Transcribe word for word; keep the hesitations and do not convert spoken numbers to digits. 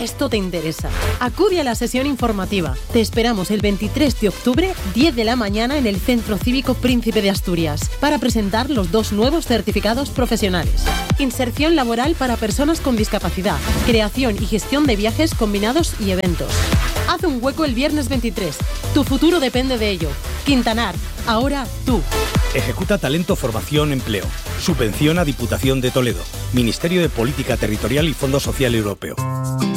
esto te interesa. Acude a la sesión informativa. Te esperamos el veintitrés de octubre, diez de la mañana, en el Centro Cívico Príncipe de Asturias, para presentar los dos nuevos certificados profesionales. Inserción laboral para personas con discapacidad, creación y gestión de viajes combinados y eventos. Haz un hueco el viernes veintitrés. Tu futuro depende de ello. Quintanar, ahora tú. Ejecuta Talento, Formación, Empleo. Subvenciona Diputación de Toledo. Ministerio de Política Territorial y Fondo Social Europeo.